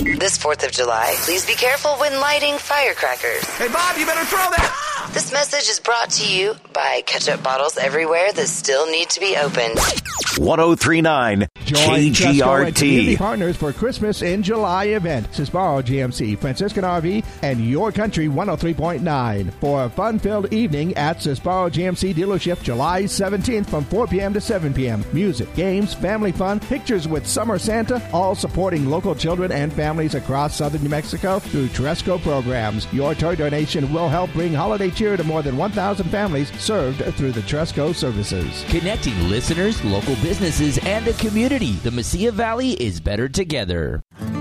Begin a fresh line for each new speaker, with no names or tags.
This 4th of July, please be careful when lighting firecrackers.
Hey, Bob, you better throw that.
This message is brought to you by ketchup bottles everywhere that still need to be opened.
103.9
Join Tresco and community
KGRT.
partners for Christmas in July event. Sisbaro GMC, Franciscan RV, and Your Country 103.9 for a fun-filled evening at Sisbaro GMC dealership July 17th from 4 p.m. to 7 p.m. Music, games, family fun, pictures with Summer Santa, all supporting local children and families across southern New Mexico through Tresco programs. Your toy donation will help bring holiday cheer to more than 1,000 families served through the Tresco services.
Connecting listeners, local businesses, and the community. The Mesilla Valley is better together.